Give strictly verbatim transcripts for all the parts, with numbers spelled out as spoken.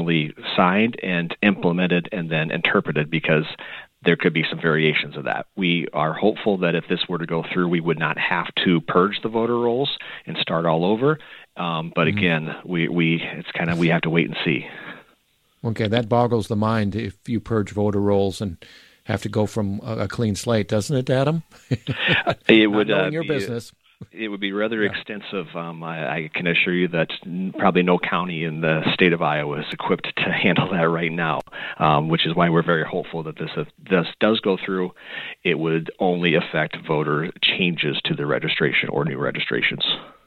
signed and implemented and then interpreted, because there could be some variations of that. We are hopeful that if this were to go through, we would not have to purge the voter rolls and start all over. Um, but mm-hmm. again, we, we it's kind of we have to wait and see. Okay, that boggles the mind if you purge voter rolls and have to go from a, a clean slate, doesn't it, Adam? It would Not knowing uh, your be, business. It would be rather yeah. extensive. Um, I, I can assure you that probably no county in the state of Iowa is equipped to handle that right now, um, which is why we're very hopeful that this, if this does go through, it would only affect voter changes to the registration or new registrations.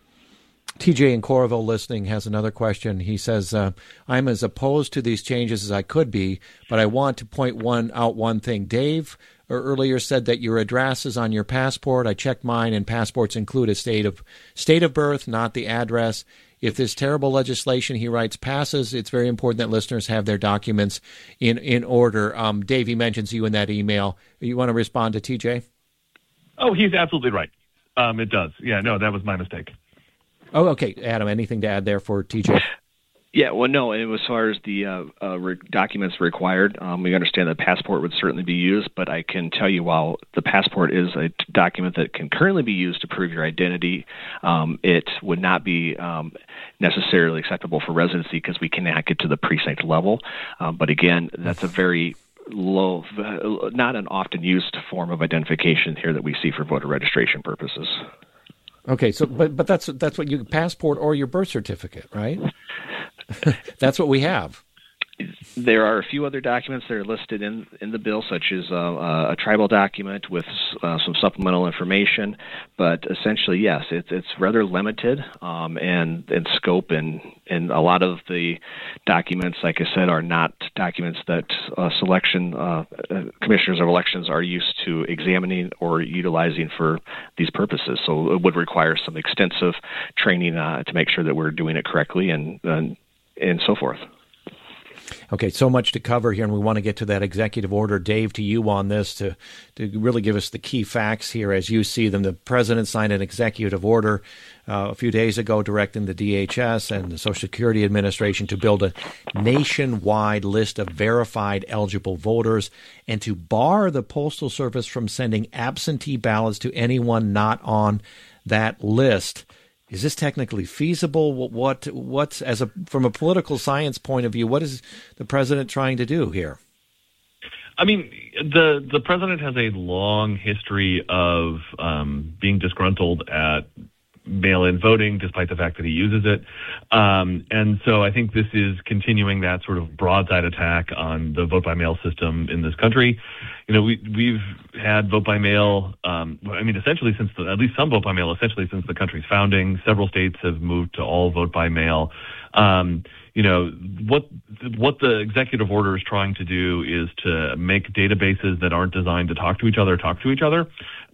T J in Coralville listening has another question. He says, uh, I'm as opposed to these changes as I could be, but I want to point one out one thing. Dave earlier said that your address is on your passport. I checked mine, and passports include a state of state of birth, not the address. If this terrible legislation, he writes, passes, it's very important that listeners have their documents in, in order. Um, Dave, he mentions you in that email. You want to respond to T J? Oh, he's absolutely right. Um, it does. Yeah, no, that was my mistake. Oh, okay. Adam, anything to add there for T J? Yeah, well, no, as far as the uh, uh, re- documents required, um, we understand that passport would certainly be used, but I can tell you while the passport is a t- document that can currently be used to prove your identity, um, it would not be um, necessarily acceptable for residency because we cannot get to the precinct level. Um, but again, that's a very low, not an often used form of identification here that we see for voter registration purposes. Okay, so but but that's that's what you passport or your birth certificate, right? That's what we have. There are a few other documents that are listed in, in the bill, such as uh, a tribal document with uh, some supplemental information. But essentially, yes, it's it's rather limited um, and in scope, and, and a lot of the documents, like I said, are not documents that uh, selection uh, commissioners of elections are used to examining or utilizing for these purposes. So it would require some extensive training uh, to make sure that we're doing it correctly and and, and so forth. Okay, so much to cover here, and we want to get to that executive order. Dave, to you on this to, to really give us the key facts here as you see them. The president signed an executive order uh, a few days ago directing the D H S and the Social Security Administration to build a nationwide list of verified eligible voters and to bar the Postal Service from sending absentee ballots to anyone not on that list. Is this technically feasible? What, what, what's as a from a political science point of view, what is the president trying to do here? I mean, the the president has a long history of um, being disgruntled at mail-in voting, despite the fact that he uses it. Um, and so I think this is continuing that sort of broadside attack on the vote-by-mail system in this country. You know, we, we've had vote-by-mail, um, I mean, essentially since, the, at least some vote-by-mail, essentially since the country's founding. Several states have moved to all vote-by-mail. Um, you know, what what the executive order is trying to do is to make databases that aren't designed to talk to each other talk to each other.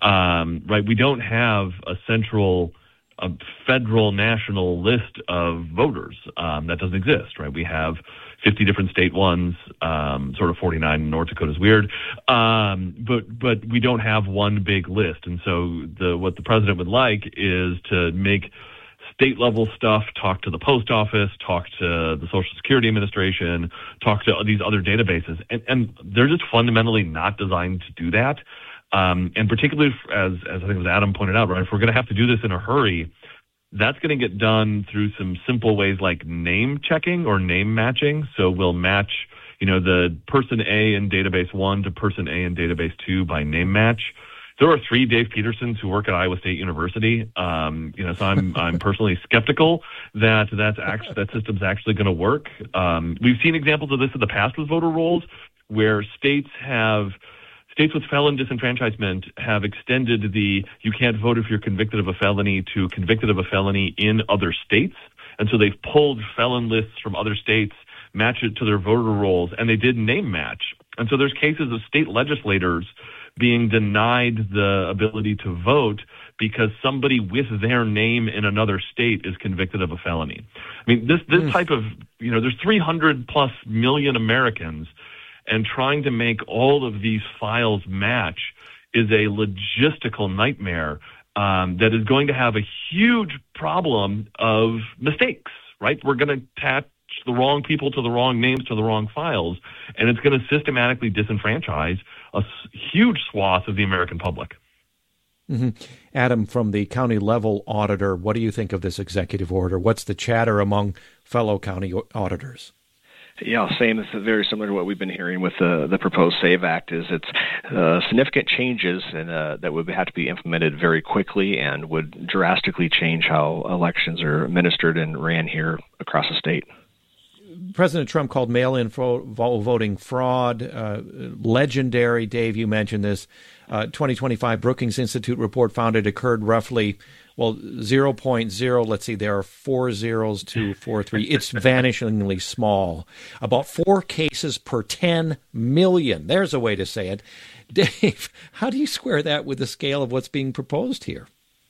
Um, right? We don't have a central a federal national list of voters. Um, that doesn't exist, right? We have fifty different state ones, um, sort of forty-nine in North Dakota is weird. Um, but, but we don't have one big list. And so the, what the president would like is to make state level stuff talk to the post office, talk to the Social Security Administration, talk to these other databases. And, and they're just fundamentally not designed to do that. Um, and particularly, as as I think it was Adam pointed out, right, if we're going to have to do this in a hurry, that's going to get done through some simple ways like name checking or name matching. So we'll match, you know, the person A in database one to person A in database two by name match. There are three Dave Petersons who work at Iowa State University. Um, you know, so I'm I'm personally skeptical that that's actually, that system's actually going to work. Um, we've seen examples of this in the past with voter rolls, where states have. States with felon disenfranchisement have extended the you can't vote if you're convicted of a felony to convicted of a felony in other states. And so they've pulled felon lists from other states, matched it to their voter rolls, and they did name match. And so there's cases of state legislators being denied the ability to vote because somebody with their name in another state is convicted of a felony. I mean, this this mm. type of, you know, there's three hundred plus million Americans, and trying to make all of these files match is a logistical nightmare um, that is going to have a huge problem of mistakes, right? We're going to attach the wrong people to the wrong names to the wrong files, and it's going to systematically disenfranchise a huge swath of the American public. Mm-hmm. Adam, from the county level auditor, what do you think of this executive order? What's the chatter among fellow county auditors? Yeah, same. It's very similar to what we've been hearing with the the proposed SAVE Act. Is it's uh, significant changes and uh, that would have to be implemented very quickly and would drastically change how elections are administered and ran here across the state. President Trump called mail-in voting fraud uh, legendary. Dave, you mentioned this. Uh, twenty twenty-five Brookings Institute report found it occurred roughly, well, zero point zero. Let's see, there are four zeros to four three. It's vanishingly small. About four cases per ten million. There's a way to say it. Dave, how do you square that with the scale of what's being proposed here?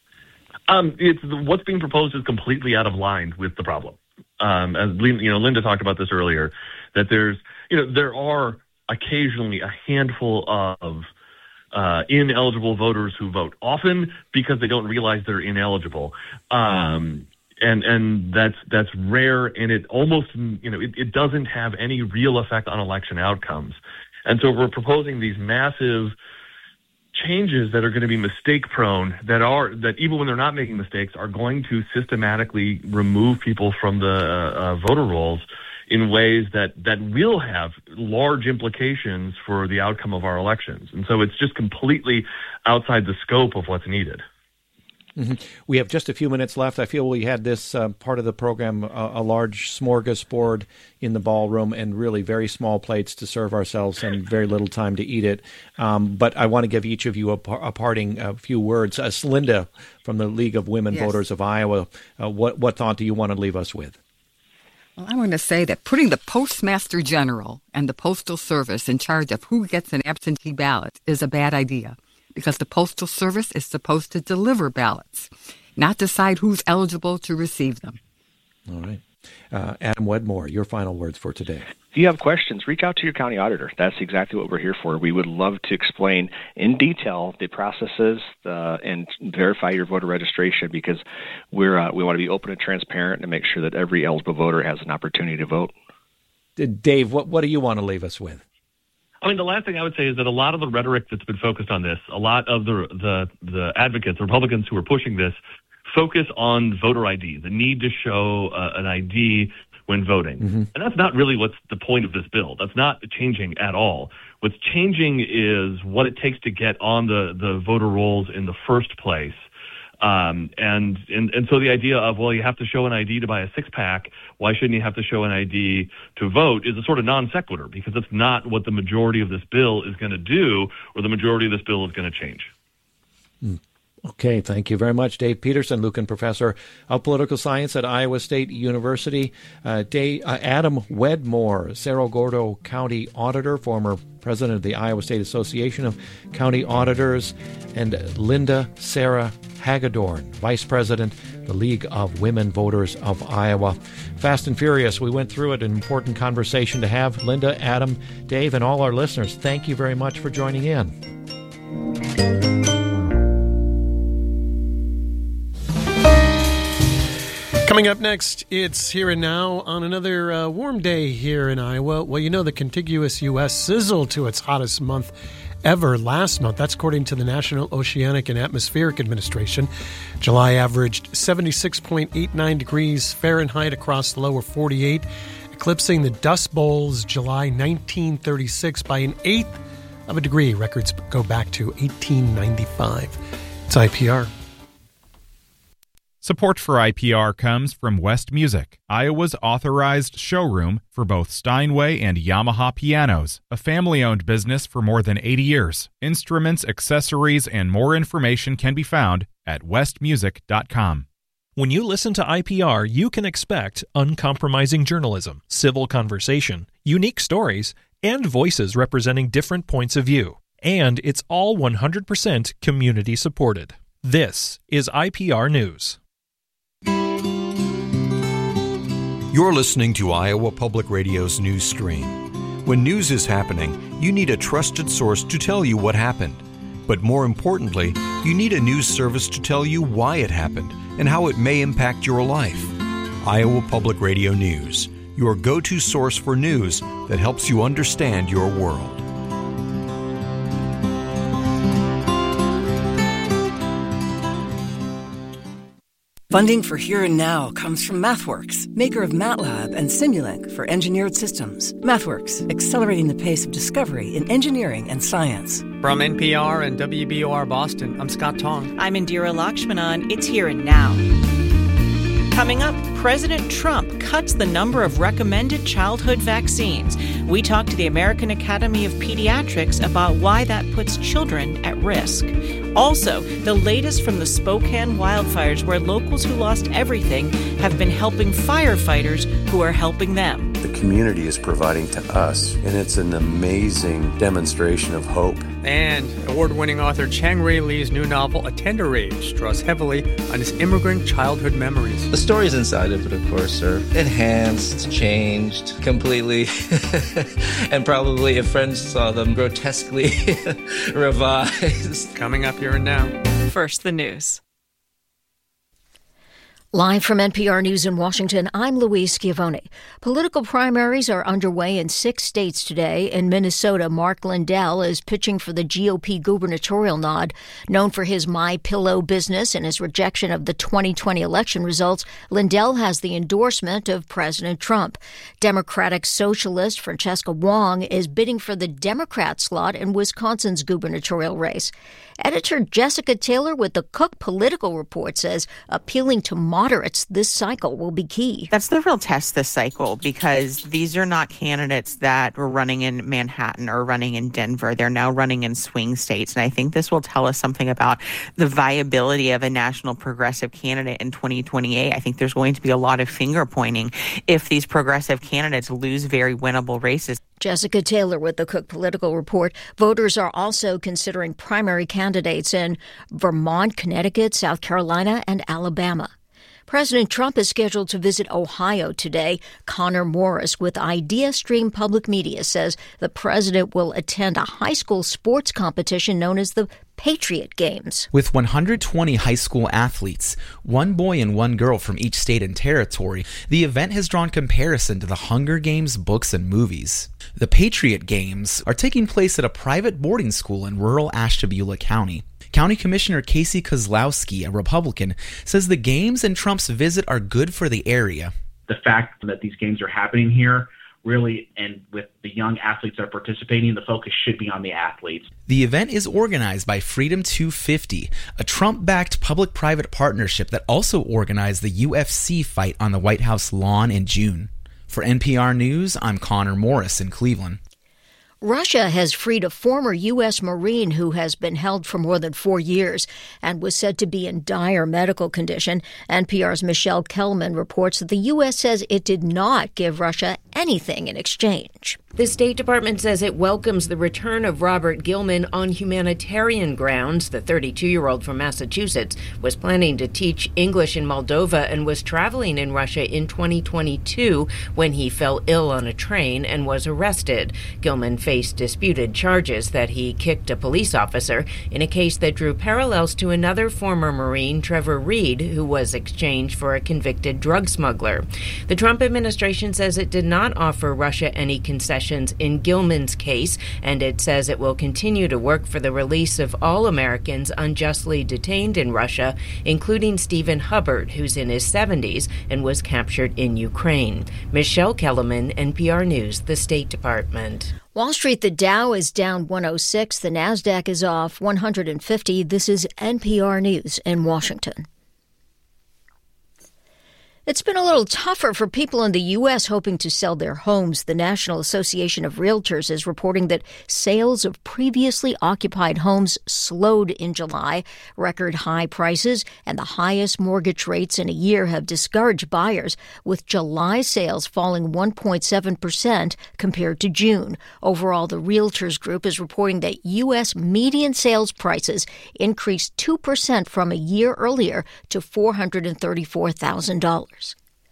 Um, it's what's being proposed is completely out of line with the problem. Um, as you know, Linda talked about this earlier, that there's, you know, there are occasionally a handful of uh, ineligible voters who vote, often because they don't realize they're ineligible, um, and and that's that's rare, and it almost, you know, it, it doesn't have any real effect on election outcomes, and so we're proposing these massive changes that are going to be mistake prone, that are that even when they're not making mistakes are going to systematically remove people from the uh, voter rolls in ways that that will have large implications for the outcome of our elections. And so it's just completely outside the scope of what's needed. Mm-hmm. We have just a few minutes left. I feel we had this uh, part of the program, uh, a large smorgasbord in the ballroom and really very small plates to serve ourselves and very little time to eat it. Um, but I want to give each of you a, par- a parting uh, few words. Uh, Linda from the League of Women yes. Voters of Iowa, uh, what, what thought do you want to leave us with? Well, I'm going to say that putting the Postmaster General and the Postal Service in charge of who gets an absentee ballot is a bad idea, because the Postal Service is supposed to deliver ballots, not decide who's eligible to receive them. All right. Uh, Adam Wedmore, your final words for today. If you have questions, reach out to your county auditor. That's exactly what we're here for. We would love to explain in detail the processes uh, and verify your voter registration, because we're uh, we want to be open and transparent and make sure that every eligible voter has an opportunity to vote. Dave, what, what do you want to leave us with? I mean, the last thing I would say is that a lot of the rhetoric that's been focused on this, a lot of the the, the advocates, the Republicans who are pushing this, focus on voter I D, the need to show uh, an I D when voting. Mm-hmm. And that's not really what's the point of this bill. That's not changing at all. What's changing is what it takes to get on the, the voter rolls in the first place. Um, and, and, and so the idea of, well, you have to show an I D to buy a six-pack, why shouldn't you have to show an I D to vote, is a sort of non sequitur, because that's not what the majority of this bill is going to do, or the majority of this bill is going to change. Mm. Okay, thank you very much, Dave Peterson, Lucan Professor of Political Science at Iowa State University. Uh, Dave, uh, Adam Wedmore, Cerro Gordo County Auditor, former president of the Iowa State Association of County Auditors, and Linda Sarah Hagedorn, Vice President, the League of Women Voters of Iowa. Fast and furious, we went through it, an important conversation to have. Linda, Adam, Dave, and all our listeners, thank you very much for joining in. Coming up next, it's Here and Now on another uh, warm day here in Iowa. Well, you know, the contiguous U S sizzled to its hottest month ever last month. That's according to the National Oceanic and Atmospheric Administration. July averaged seventy-six point eight nine degrees Fahrenheit across the lower forty-eight, eclipsing the Dust Bowl's July nineteen thirty-six by an eighth of a degree. Records go back to eighteen ninety-five. It's I P R. Support for I P R comes from West Music, Iowa's authorized showroom for both Steinway and Yamaha pianos, a family-owned business for more than eighty years. Instruments, accessories, and more information can be found at west music dot com. When you listen to I P R, you can expect uncompromising journalism, civil conversation, unique stories, and voices representing different points of view. And it's all one hundred percent community supported. This is I P R News. You're listening to Iowa Public Radio's news stream. When news is happening, you need a trusted source to tell you what happened. But more importantly, you need a news service to tell you why it happened and how it may impact your life. Iowa Public Radio News. your go-to source for news that helps you understand your world. Funding for Here and Now comes from MathWorks, maker of MATLAB and Simulink for engineered systems. MathWorks, accelerating the pace of discovery in engineering and science. From N P R and W B O R Boston, I'm Scott Tong. I'm Indira Lakshmanan. It's Here and Now. Coming up, President Trump cuts the number of recommended childhood vaccines. We talk to the American Academy of Pediatrics about why that puts children at risk. Also, the latest from the Spokane wildfires, where locals who lost everything have been helping firefighters who are helping them. The community is providing to us, and it's an amazing demonstration of hope. And award-winning author Chang-Rae Lee's new novel, A Tender Age, draws heavily on his immigrant childhood memories. The stories inside of it, of course, are enhanced, changed completely, and probably if friends saw them, grotesquely revised. Coming up Here and Now. First, the news. Live from N P R News in Washington, I'm Louise Schiavone. Political primaries are underway in six states today. In Minnesota, Mark Lindell is pitching for the G O P gubernatorial nod. Known for his My Pillow business and his rejection of the twenty twenty election results, Lindell has the endorsement of President Trump. Democratic socialist Francesca Wong is bidding for the Democrat slot in Wisconsin's gubernatorial race. Editor Jessica Taylor with the Cook Political Report says appealing to moderates this cycle will be key. That's the real test this cycle, because these are not candidates that were running in Manhattan or running in Denver. They're now running in swing states. And I think this will tell us something about the viability of a national progressive candidate in twenty twenty-eight. I think there's going to be a lot of finger pointing if these progressive candidates lose very winnable races. Jessica Taylor with the Cook Political Report. Voters are also considering primary candidates in Vermont, Connecticut, South Carolina, and Alabama. President Trump is scheduled to visit Ohio today. Connor Morris with IdeaStream Public Media says the president will attend a high school sports competition known as the Patriot Games. With one hundred twenty high school athletes, one boy and one girl from each state and territory, the event has drawn comparison to the Hunger Games books and movies. The Patriot Games are taking place at a private boarding school in rural Ashtabula County. County Commissioner Casey Kozlowski, a Republican, says the games and Trump's visit are good for the area. The fact that these games are happening here really, and with the young athletes that are participating, the focus should be on the athletes. The event is organized by Freedom two fifty, a Trump-backed public-private partnership that also organized the U F C fight on the White House lawn in June. For N P R News, I'm Connor Morris in Cleveland. Russia has freed a former U S Marine who has been held for more than four years and was said to be in dire medical condition. N P R's Michelle Kelman reports that the U S says it did not give Russia anything in exchange. The State Department says it welcomes the return of Robert Gilman on humanitarian grounds. The thirty-two-year-old from Massachusetts was planning to teach English in Moldova and was traveling in Russia in twenty twenty-two when he fell ill on a train and was arrested. Gilman faced disputed charges that he kicked a police officer in a case that drew parallels to another former Marine, Trevor Reed, who was exchanged for a convicted drug smuggler. The Trump administration says it did not offer Russia any concessions in Gilman's case, and it says it will continue to work for the release of all Americans unjustly detained in Russia, including Stephen Hubbard, who's in his seventies and was captured in Ukraine. Michelle Kellerman, N P R News, the State Department. Wall Street, the Dow is down one oh six. The NASDAQ is off one hundred fifty. This is N P R News in Washington. It's been a little tougher for people in the U S hoping to sell their homes. The National Association of Realtors is reporting that sales of previously occupied homes slowed in July. Record high prices and the highest mortgage rates in a year have discouraged buyers, with July sales falling one point seven percent compared to June. Overall, the Realtors Group is reporting that U S median sales prices increased two percent from a year earlier to four hundred thirty-four thousand dollars.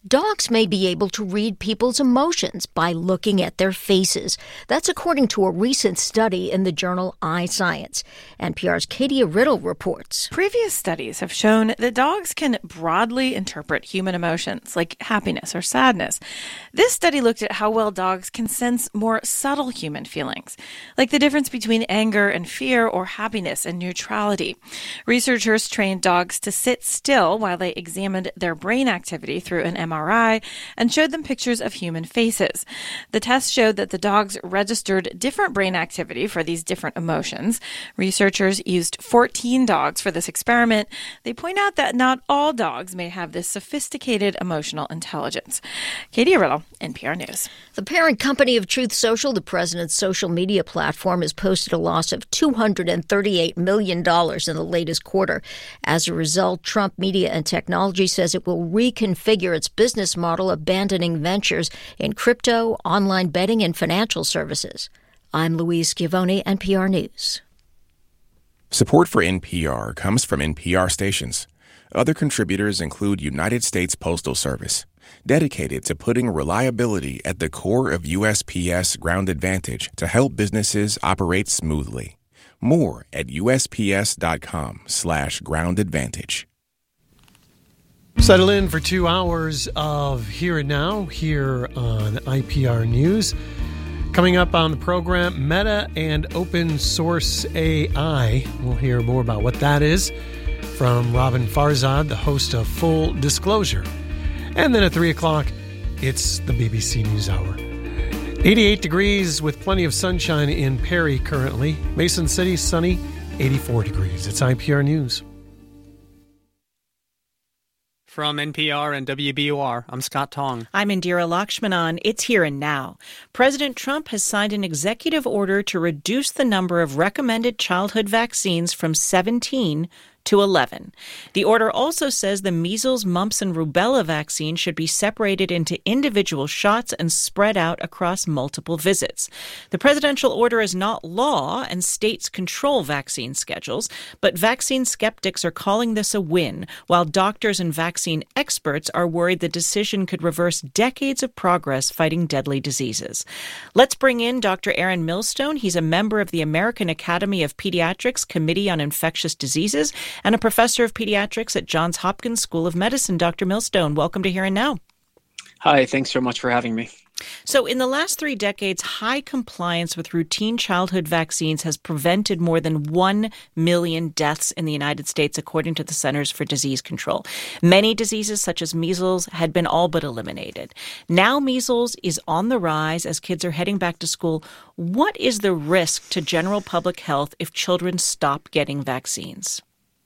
Dogs may be able to read people's emotions by looking at their faces. That's according to a recent study in the journal iScience. N P R's Katie Riddle reports. Previous studies have shown that dogs can broadly interpret human emotions, like happiness or sadness. This study looked at how well dogs can sense more subtle human feelings, like the difference between anger and fear or happiness and neutrality. Researchers trained dogs to sit still while they examined their brain activity through an M R I and showed them pictures of human faces. The test showed that the dogs registered different brain activity for these different emotions. Researchers used fourteen dogs for this experiment. They point out that not all dogs may have this sophisticated emotional intelligence. Katie Riddle, N P R News. The parent company of Truth Social, the president's social media platform, has posted a loss of two hundred thirty-eight million dollars in the latest quarter. As a result, Trump Media and Technology says it will reconfigure its business model, abandoning ventures in crypto, online betting, and financial services. I'm Louise Schiavone, N P R News. Support for N P R comes from N P R stations. Other contributors include United States Postal Service, dedicated to putting reliability at the core of U S P S Ground Advantage to help businesses operate smoothly. More at usps.com slash ground advantage. Settle in for two hours of Here and Now here on I P R News. Coming up on the program, Meta and open source A I. We'll hear more about what that is from Robin Farzad, the host of Full Disclosure. And then at three o'clock, it's the B B C NewsHour. eighty-eight degrees with plenty of sunshine in Perry currently. Mason City, sunny, eighty-four degrees. It's I P R News. From N P R and W B U R, I'm Scott Tong. I'm Indira Lakshmanan. It's Here and Now. President Trump has signed an executive order to reduce the number of recommended childhood vaccines from seventeen to eleven. The order also says the measles, mumps, and rubella vaccine should be separated into individual shots and spread out across multiple visits. The presidential order is not law, and states control vaccine schedules, but vaccine skeptics are calling this a win, while doctors and vaccine experts are worried the decision could reverse decades of progress fighting deadly diseases. Let's bring in Doctor Aaron Millstone. He's a member of the American Academy of Pediatrics Committee on Infectious Diseases and a professor of pediatrics at Johns Hopkins School of Medicine. Doctor Millstone, welcome to Here and Now. Hi, thanks so much for having me. So in the last three decades, high compliance with routine childhood vaccines has prevented more than one million deaths in the United States, according to the Centers for Disease Control. Many diseases, such as measles, had been all but eliminated. Now measles is on the rise as kids are heading back to school. What is the risk to general public health if children stop getting vaccines?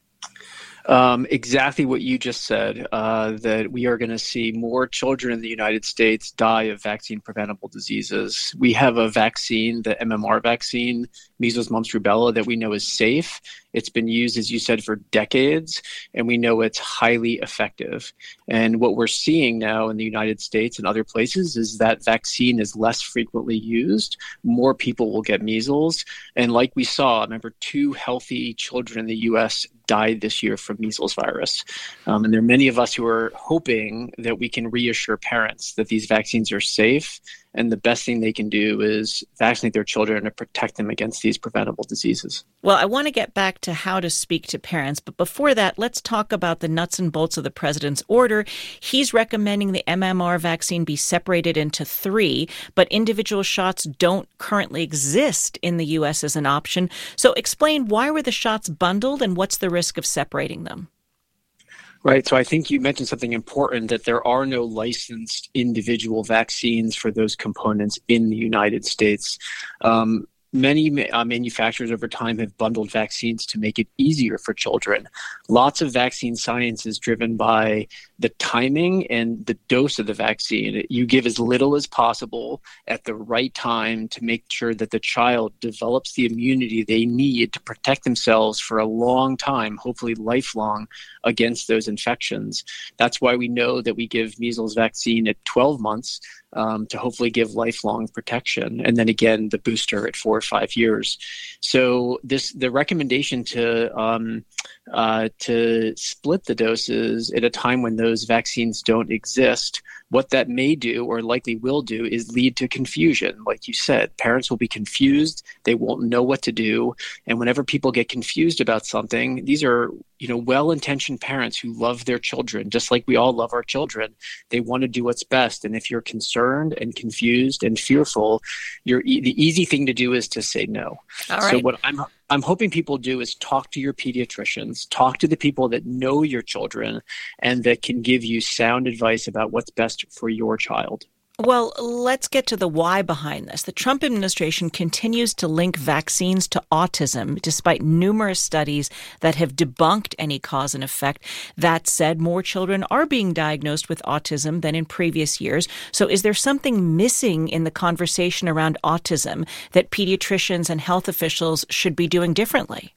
Um, exactly what you just said, uh, that we are going to see more children in the United States die of vaccine-preventable diseases. We have a vaccine, the M M R vaccine, measles, mumps, rubella, that we know is safe. It's been used, as you said, for decades, and we know it's highly effective. And what we're seeing now in the United States and other places is that vaccine is less frequently used. More people will get measles. And like we saw, remember, two healthy children in the U S died this year from measles virus. Um, and there are many of us who are hoping that we can reassure parents that these vaccines are safe, and the best thing they can do is vaccinate their children to protect them against these preventable diseases. Well, I want to get back to how to speak to parents, but before that, let's talk about the nuts and bolts of the president's order. He's recommending the M M R vaccine be separated into three, but individual shots don't currently exist in the U S as an option. So explain, why were the shots bundled and what's the risk of separating them? Right. So I think you mentioned something important, that there are no licensed individual vaccines for those components in the United States. Um, Many uh, manufacturers over time have bundled vaccines to make it easier for children. Lots of vaccine science is driven by the timing and the dose of the vaccine. You give as little as possible at the right time to make sure that the child develops the immunity they need to protect themselves for a long time, hopefully lifelong, against those infections. That's why we know that we give measles vaccine at twelve months um, to hopefully give lifelong protection. And then again, the booster at four or five years. So this the recommendation to um, uh, to split the doses at a time when those vaccines don't exist. What that may do, or likely will do, is lead to confusion. Like you said, parents will be confused. They won't know what to do. And whenever people get confused about something, these are, you know, well-intentioned parents who love their children, just like we all love our children. They want to do what's best. And if you're concerned and confused and fearful, you're e- the easy thing to do is to say no. All right. So what I'm I'm hoping people do is talk to your pediatricians, talk to the people that know your children and that can give you sound advice about what's best for your child. Well, let's get to the why behind this. The Trump administration continues to link vaccines to autism, despite numerous studies that have debunked any cause and effect. That said, more children are being diagnosed with autism than in previous years. So is there something missing in the conversation around autism that pediatricians and health officials should be doing differently?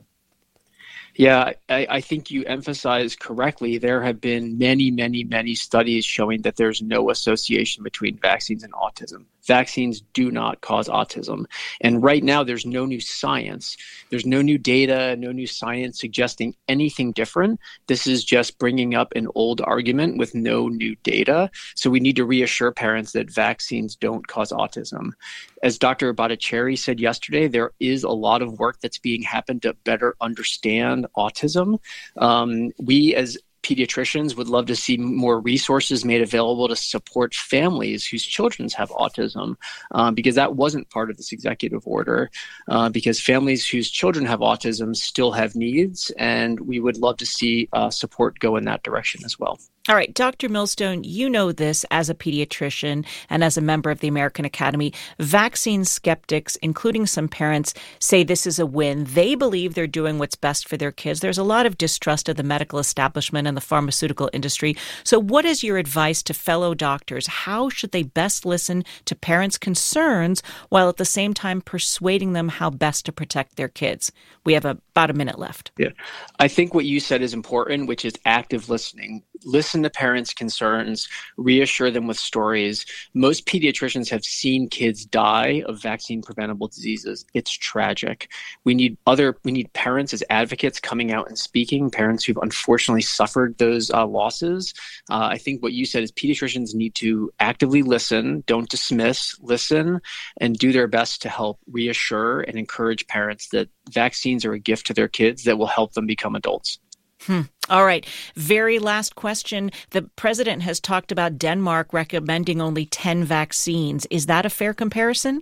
Yeah, I, I think you emphasize correctly. There have been many, many, many studies showing that there's no association between vaccines and autism. Vaccines do not cause autism. And right now, there's no new science. There's no new data, no new science suggesting anything different. This is just bringing up an old argument with no new data. So we need to reassure parents that vaccines don't cause autism. As Doctor Bhattacharya said yesterday, there is a lot of work that's being happened to better understand autism. Um, we as pediatricians would love to see more resources made available to support families whose children have autism, um, because that wasn't part of this executive order, uh, because families whose children have autism still have needs, and we would love to see uh, support go in that direction as well. All right, Doctor Millstone, you know this as a pediatrician and as a member of the American Academy. Vaccine skeptics, including some parents, say this is a win. They believe they're doing what's best for their kids. There's a lot of distrust of the medical establishment and the pharmaceutical industry. So what is your advice to fellow doctors? How should they best listen to parents' concerns while at the same time persuading them how best to protect their kids? We have a, about a minute left. Yeah, I think what you said is important, which is active listening. Listen to parents' concerns, reassure them with stories. Most pediatricians have seen kids die of vaccine-preventable diseases. It's tragic. We need other, we need parents as advocates coming out and speaking, parents who've unfortunately suffered those uh, losses. Uh, I think what you said is pediatricians need to actively listen, don't dismiss, listen, and do their best to help reassure and encourage parents that vaccines are a gift to their kids that will help them become adults. Hmm. All right. Very last question. The president has talked about Denmark recommending only ten vaccines. Is that a fair comparison?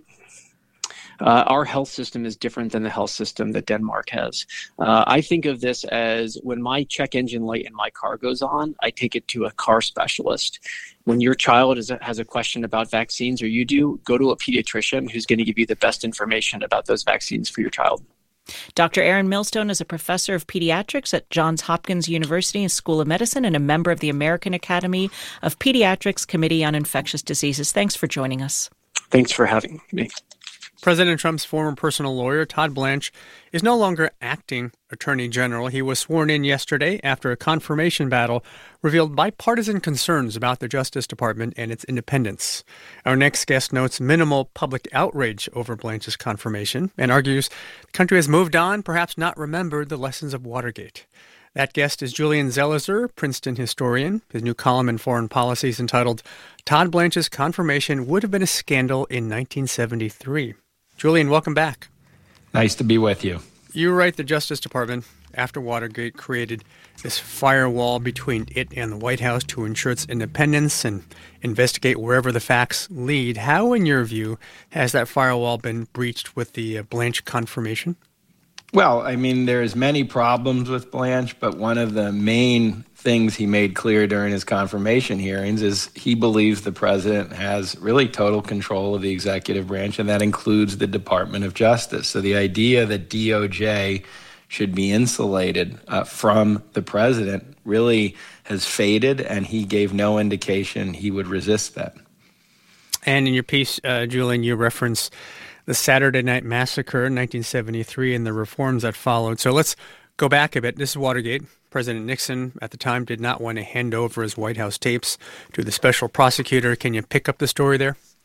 Uh, our health system is different than the health system that Denmark has. Uh, I think of this as when my check engine light in my car goes on, I take it to a car specialist. When your child is, has a question about vaccines, or you do, go to a pediatrician who's going to give you the best information about those vaccines for your child. Doctor Aaron Millstone is a professor of pediatrics at Johns Hopkins University School of Medicine and a member of the American Academy of Pediatrics Committee on Infectious Diseases. Thanks for joining us. Thanks for having me. President Trump's former personal lawyer, Todd Blanche, is no longer acting attorney general. He was sworn in yesterday after a confirmation battle revealed bipartisan concerns about the Justice Department and its independence. Our next guest notes minimal public outrage over Blanche's confirmation and argues the country has moved on, perhaps not remembered the lessons of Watergate. That guest is Julian Zelizer, Princeton historian. His new column in Foreign Policy is entitled Todd Blanche's Confirmation Would Have Been a Scandal in nineteen seventy-three. Julian, welcome back. Nice to be with you. You write the Justice Department, after Watergate, created this firewall between it and the White House to ensure its independence and investigate wherever the facts lead. How, in your view, has that firewall been breached with the Blanche confirmation? Well, I mean, there's many problems with Blanche, but one of the main things he made clear during his confirmation hearings is he believes the president has really total control of the executive branch, and that includes the Department of Justice. So the idea that D O J should be insulated uh, from the president really has faded, and he gave no indication he would resist that. And in your piece, uh, Julian, you reference the Saturday Night Massacre in nineteen seventy-three and the reforms that followed. So let's go back a bit. This is Watergate. President Nixon at the time did not want to hand over his White House tapes to the special prosecutor. Can you pick up the story there?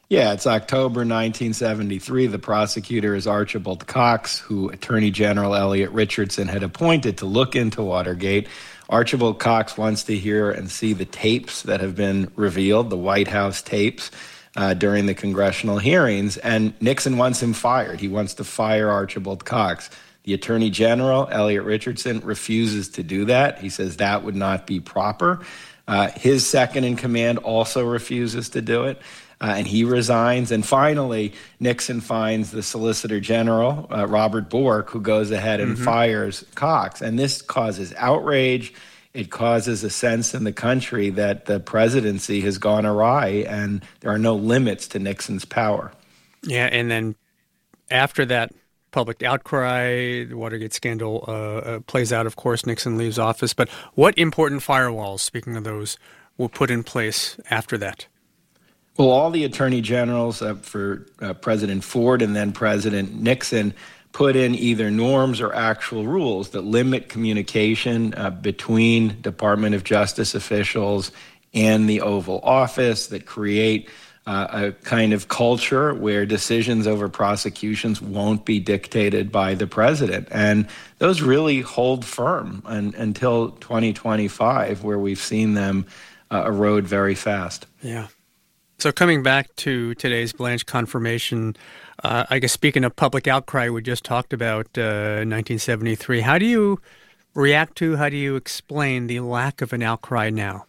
Yeah, it's October nineteen seventy-three. The prosecutor is Archibald Cox, who Attorney General Elliot Richardson had appointed to look into Watergate. Archibald Cox wants to hear and see the tapes that have been revealed, the White House tapes, uh, during the congressional hearings, and Nixon wants him fired. He wants to fire Archibald Cox. The Attorney General, Elliot Richardson, refuses to do that. He says that would not be proper. Uh, his second in command also refuses to do it. Uh, and he resigns. And finally, Nixon finds the Solicitor General, uh, Robert Bork, who goes ahead and mm-hmm. fires Cox. And this causes outrage. It causes a sense in the country that the presidency has gone awry and there are no limits to Nixon's power. Yeah, and then after that public outcry, the Watergate scandal uh, uh, plays out, of course, Nixon leaves office. But what important firewalls, speaking of those, were put in place after that? Well, all the attorney generals uh, for uh, President Ford and then President Nixon put in either norms or actual rules that limit communication uh, between Department of Justice officials and the Oval Office, that create uh, a kind of culture where decisions over prosecutions won't be dictated by the president. And those really hold firm un- until twenty twenty-five, where we've seen them uh, erode very fast. Yeah. So coming back to today's Blanche confirmation, uh, I guess speaking of public outcry, we just talked about uh, nineteen seventy-three. How do you react to, how do you explain the lack of an outcry now?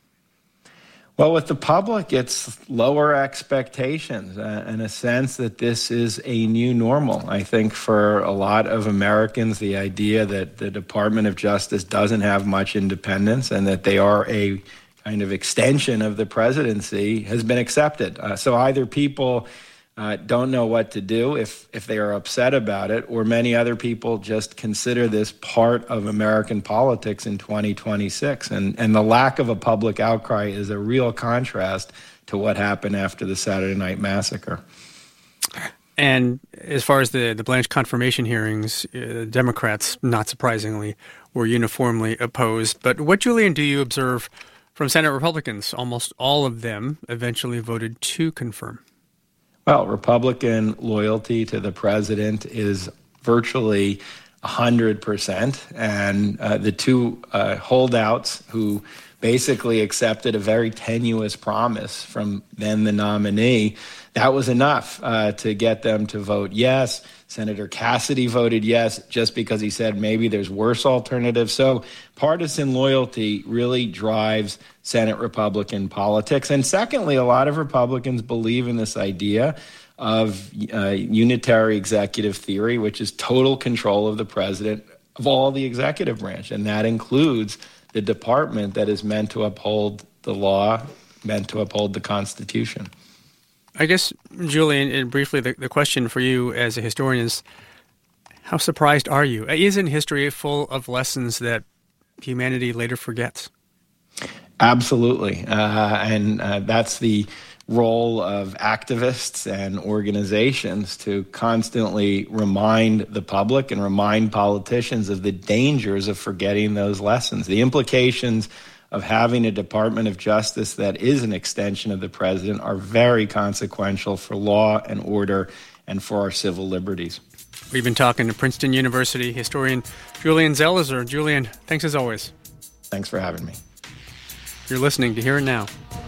Well, with the public, it's lower expectations uh, and a sense that this is a new normal. I think for a lot of Americans, the idea that the Department of Justice doesn't have much independence and that they are a kind of extension of the presidency has been accepted. Uh, so either people uh, don't know what to do if, if they are upset about it, or many other people just consider this part of American politics in twenty twenty-six. And, and the lack of a public outcry is a real contrast to what happened after the Saturday Night Massacre. And as far as the, the Blanche confirmation hearings, uh, Democrats, not surprisingly, were uniformly opposed. But what, Julian, do you observe from Senate Republicans? Almost all of them eventually voted to confirm. Well, Republican loyalty to the president is virtually one hundred percent. And uh, the two uh, holdouts who basically accepted a very tenuous promise from then the nominee, that was enough uh, to get them to vote yes. Senator Cassidy voted yes just because he said maybe there's worse alternatives. So partisan loyalty really drives Senate Republican politics. And secondly, a lot of Republicans believe in this idea of uh, unitary executive theory, which is total control of the president of all the executive branch. And that includes the department that is meant to uphold the law, meant to uphold the Constitution. I guess, Julian, briefly, the, the question for you as a historian is, how surprised are you? Isn't history full of lessons that humanity later forgets? Absolutely. Uh, and uh, that's the role of activists and organizations, to constantly remind the public and remind politicians of the dangers of forgetting those lessons. The implications of having a Department of Justice that is an extension of the president are very consequential for law and order and for our civil liberties. We've been talking to Princeton University historian Julian Zelizer. Julian, thanks as always. Thanks for having me. You're listening to Here and Now.